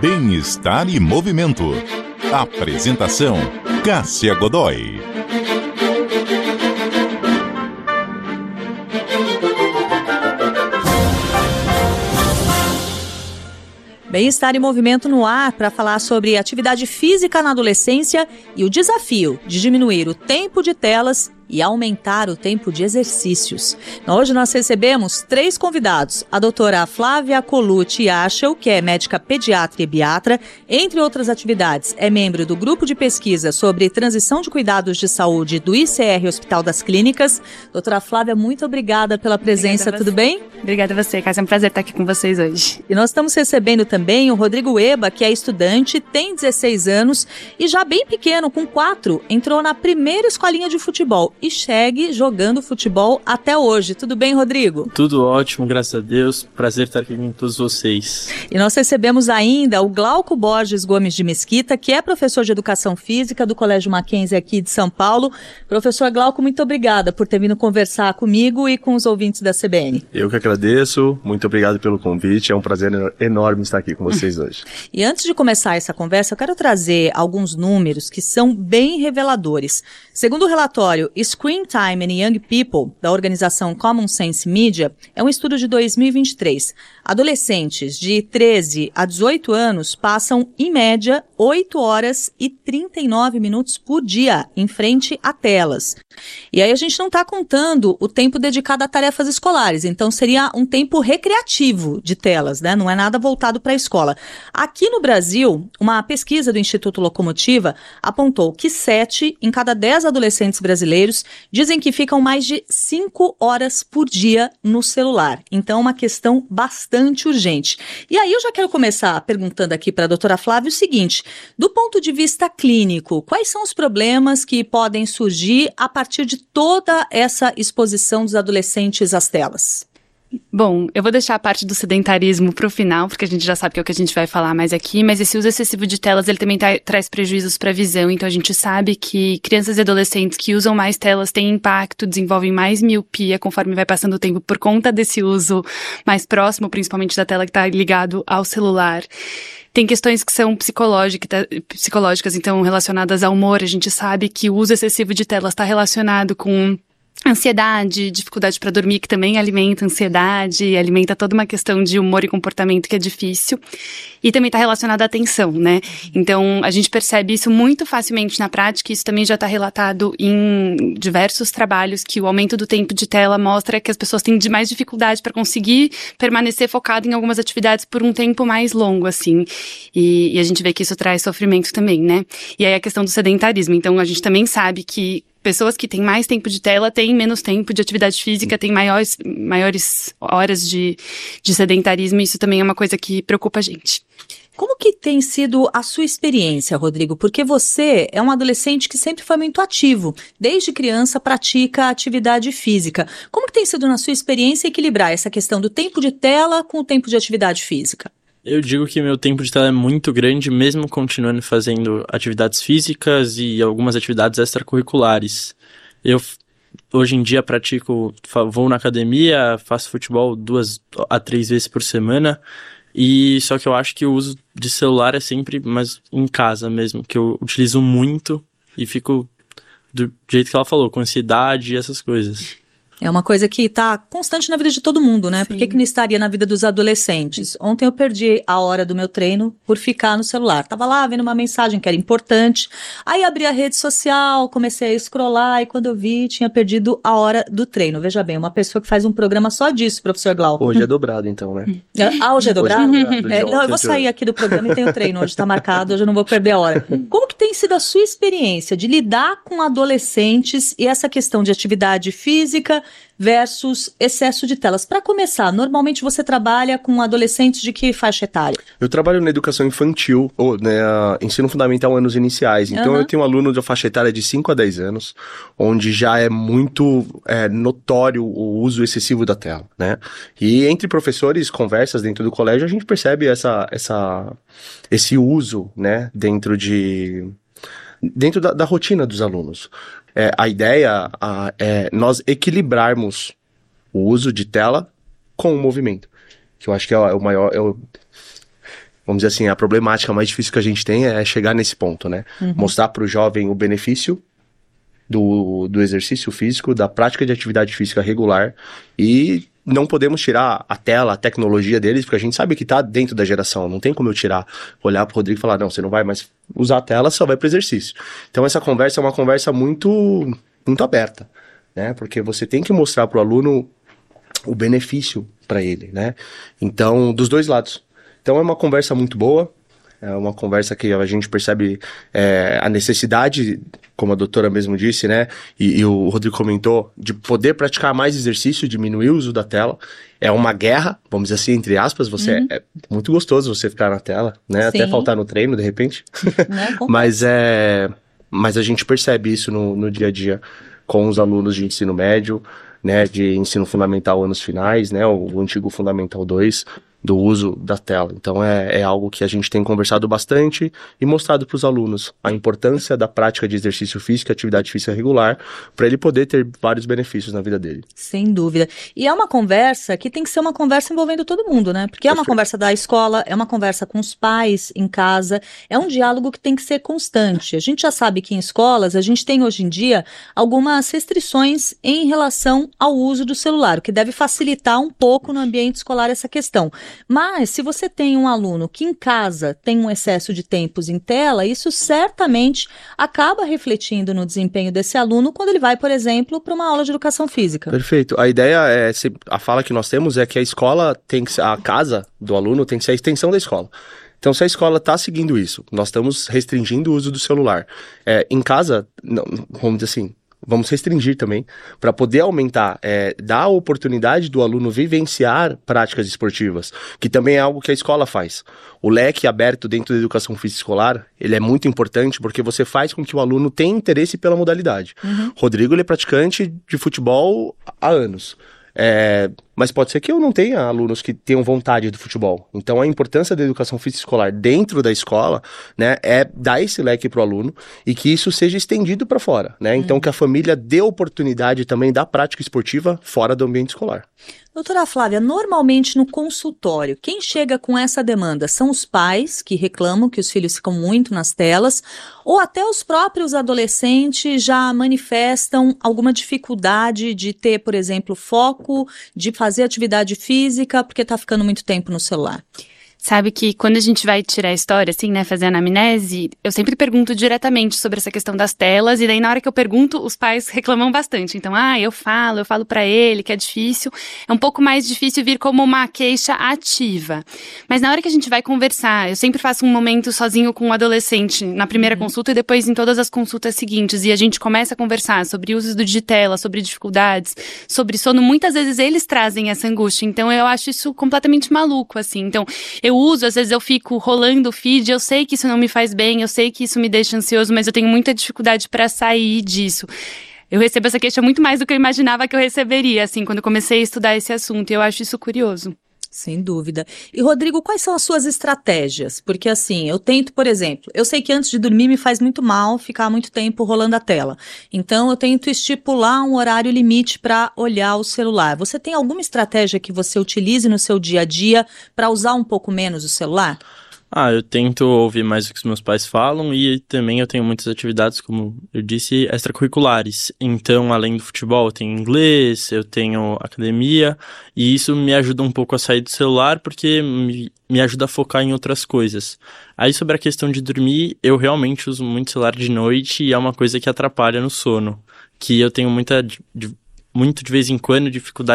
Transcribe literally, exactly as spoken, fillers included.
Bem-estar e movimento. Apresentação: Cássia Godoy. Bem-estar e movimento no ar para falar sobre atividade física na adolescência e o desafio de diminuir o tempo de telas e aumentar o tempo de exercícios. Hoje nós recebemos três convidados. A doutora Flávia Colucci Aschel, que é médica pediatra e biatra, entre outras atividades, é membro do grupo de pesquisa sobre transição de cuidados de saúde do I C R Hospital das Clínicas. Doutora Flávia, muito obrigada pela presença, tudo bem? Obrigada a você, Cássia, é um prazer estar aqui com vocês hoje. E nós estamos recebendo também o Rodrigo Eba, que é estudante, tem dezesseis anos e já bem pequeno, com quatro, entrou na primeira escolinha de futebol e segue jogando futebol até hoje. Tudo bem, Rodrigo? Tudo ótimo, graças a Deus. Prazer estar aqui com todos vocês. E nós recebemos ainda o Glauco Borges Gomes de Mesquita, que é professor de Educação Física do Colégio Mackenzie aqui de São Paulo. Professor Glauco, muito obrigada por ter vindo conversar comigo e com os ouvintes da C B N. Eu que agradeço. Muito obrigado pelo convite. É um prazer enorme estar aqui com vocês hoje. E antes de começar essa conversa, eu quero trazer alguns números que são bem reveladores. Segundo o relatório Screen Time in Young People, da organização Common Sense Media, é um estudo de dois mil e vinte e três. Adolescentes de treze a dezoito anos passam, em média, oito horas e trinta e nove minutos por dia em frente a telas. E aí a gente não está contando o tempo dedicado a tarefas escolares, então seria um tempo recreativo de telas, né? Não é nada voltado para a escola. Aqui no Brasil, uma pesquisa do Instituto Locomotiva apontou que sete em cada dez adolescentes brasileiros dizem que ficam mais de cinco horas por dia no celular. Então, uma questão bastante urgente. E aí eu já quero começar perguntando aqui para a doutora Flávia o seguinte: do ponto de vista clínico, quais são os problemas que podem surgir a partir de toda essa exposição dos adolescentes às telas? Bom, eu vou deixar a parte do sedentarismo para o final, porque a gente já sabe que é o que a gente vai falar mais aqui, mas esse uso excessivo de telas, ele também tá, traz prejuízos para a visão, então a gente sabe que crianças e adolescentes que usam mais telas têm impacto, desenvolvem mais miopia conforme vai passando o tempo por conta desse uso mais próximo, principalmente da tela que está ligado ao celular. Tem questões que são psicológicas, então relacionadas ao humor. A gente sabe que o uso excessivo de telas está relacionado com ansiedade, dificuldade para dormir, que também alimenta ansiedade, alimenta toda uma questão de humor e comportamento que é difícil. E também está relacionado à atenção, né? Então, a gente percebe isso muito facilmente na prática, isso também já está relatado em diversos trabalhos, que o aumento do tempo de tela mostra que as pessoas têm mais dificuldade para conseguir permanecer focado em algumas atividades por um tempo mais longo, assim. E, e a gente vê que isso traz sofrimento também, né? E aí a questão do sedentarismo. Então, a gente também sabe que pessoas que têm mais tempo de tela têm menos tempo de atividade física, têm maiores, maiores horas de, de sedentarismo, e isso também é uma coisa que preocupa a gente. Como que tem sido a sua experiência, Rodrigo? Porque você é um adolescente que sempre foi muito ativo, desde criança pratica atividade física. Como que tem sido na sua experiência equilibrar essa questão do tempo de tela com o tempo de atividade física? Eu digo que meu tempo de tela é muito grande, mesmo continuando fazendo atividades físicas e algumas atividades extracurriculares. Eu, hoje em dia, pratico, vou na academia, faço futebol duas a três vezes por semana, e só que eu acho que o uso de celular é sempre mais em casa mesmo, que eu utilizo muito e fico do jeito que ela falou, com ansiedade e essas coisas. É uma coisa que está constante na vida de todo mundo, né? Sim. Por que que não estaria na vida dos adolescentes? Ontem eu perdi a hora do meu treino por ficar no celular. Tava lá vendo uma mensagem que era importante, aí abri a rede social, comecei a scrollar e quando eu vi, tinha perdido a hora do treino. Veja bem, uma pessoa que faz um programa só disso, professor Glauco. Hoje é dobrado então, né? Ah, hoje é dobrado? Hoje é dobrado. É, não, eu vou sair aqui do programa e tenho treino, hoje está marcado, hoje eu não vou perder a hora. Como que tem sido a sua experiência de lidar com adolescentes e essa questão de atividade física versus excesso de telas? Para começar, normalmente você trabalha com adolescentes de que faixa etária? Eu trabalho na educação infantil, ou né, ensino fundamental anos iniciais. Então uhum. eu tenho um aluno de faixa etária de cinco a dez anos, onde já é muito é, notório o uso excessivo da tela, né? E entre professores, conversas dentro do colégio, a gente percebe essa, essa, esse uso, né, dentro de... dentro da, da rotina dos alunos. É, a ideia a, é nós equilibrarmos o uso de tela com o movimento, que eu acho que é o maior... É o, vamos dizer assim, a problemática mais difícil que a gente tem é chegar nesse ponto, né? Uhum. Mostrar para o jovem o benefício do, do exercício físico, da prática de atividade física regular, e não podemos tirar a tela, a tecnologia deles, porque a gente sabe que está dentro da geração, não tem como eu tirar, olhar para o Rodrigo e falar, não, você não vai mais usar a tela, só vai para o exercício. Então essa conversa é uma conversa muito, muito aberta, né? Porque você tem que mostrar para o aluno o benefício para ele, né? Então, dos dois lados. Então é uma conversa muito boa, é uma conversa que a gente percebe é, a necessidade, como a doutora mesmo disse, né? E, e o Rodrigo comentou, de poder praticar mais exercício, diminuir o uso da tela. É uma guerra, vamos dizer assim, entre aspas, você uhum. é muito gostoso você ficar na tela, né? Sim. Até faltar no treino, de repente. Né? mas, é, mas a gente percebe isso no, no dia a dia com os alunos de ensino médio, né? De ensino fundamental anos finais, né? O, o antigo Fundamental dois, do uso da tela. Então é, é algo que a gente tem conversado bastante e mostrado para os alunos a importância da prática de exercício físico e atividade física regular para ele poder ter vários benefícios na vida dele. Sem dúvida. E é uma conversa que tem que ser uma conversa envolvendo todo mundo, né? Porque é uma Perfeito. Conversa da escola, é uma conversa com os pais em casa, é um diálogo que tem que ser constante. A gente já sabe que em escolas a gente tem hoje em dia algumas restrições em relação ao uso do celular, o que deve facilitar um pouco no ambiente escolar essa questão. Mas, se você tem um aluno que em casa tem um excesso de tempos em tela, isso certamente acaba refletindo no desempenho desse aluno quando ele vai, por exemplo, para uma aula de educação física. Perfeito. A ideia é, a fala que nós temos é que a escola tem que ser, a casa do aluno tem que ser a extensão da escola. Então, se a escola está seguindo isso, nós estamos restringindo o uso do celular. É, em casa, não, vamos dizer assim, vamos restringir também, para poder aumentar, é, dar a oportunidade do aluno vivenciar práticas esportivas, que também é algo que a escola faz. O leque aberto dentro da educação física escolar, ele é muito importante porque você faz com que o aluno tenha interesse pela modalidade. Uhum. Rodrigo, ele é praticante de futebol há anos. É, mas pode ser que eu não tenha alunos que tenham vontade do futebol. Então a importância da educação física escolar dentro da escola, né, é dar esse leque para o aluno e que isso seja estendido para fora, né? Então hum. que a família dê oportunidade também da prática esportiva fora do ambiente escolar. Doutora Flávia, normalmente no consultório, quem chega com essa demanda são os pais que reclamam que os filhos ficam muito nas telas, ou até os próprios adolescentes já manifestam alguma dificuldade de ter, por exemplo, foco, de fazer atividade física porque está ficando muito tempo no celular? Sabe que quando a gente vai tirar a história, assim, né, fazer a anamnese, eu sempre pergunto diretamente sobre essa questão das telas, e daí na hora que eu pergunto, os pais reclamam bastante. Então, ah, eu falo, eu falo pra ele que é difícil. É um pouco mais difícil vir como uma queixa ativa. Mas na hora que a gente vai conversar, eu sempre faço um momento sozinho com um adolescente, na primeira uhum. consulta e depois em todas as consultas seguintes, e a gente começa a conversar sobre usos do digitela, sobre dificuldades, sobre sono. Muitas vezes eles trazem essa angústia, então eu acho isso completamente maluco, assim. Então, eu Eu uso, às vezes eu fico rolando o feed, eu sei que isso não me faz bem, eu sei que isso me deixa ansioso, mas eu tenho muita dificuldade para sair disso. Eu recebo essa queixa muito mais do que eu imaginava que eu receberia, assim, quando eu comecei a estudar esse assunto, e eu acho isso curioso. Sem dúvida. E, Rodrigo, quais são as suas estratégias? Porque, assim, eu tento, por exemplo, eu sei que antes de dormir me faz muito mal ficar muito tempo rolando a tela. Então, eu tento estipular um horário limite para olhar o celular. Você tem alguma estratégia que você utilize no seu dia a dia para usar um pouco menos o celular? Ah, eu tento ouvir mais o que os meus pais falam e também eu tenho muitas atividades, como eu disse, extracurriculares. Então, além do futebol, eu tenho inglês, eu tenho academia e isso me ajuda um pouco a sair do celular porque me, me ajuda a focar em outras coisas. Aí, sobre a questão de dormir, eu realmente uso muito celular de noite e é uma coisa que atrapalha no sono, que eu tenho muita, de, muito de vez em quando dificuldade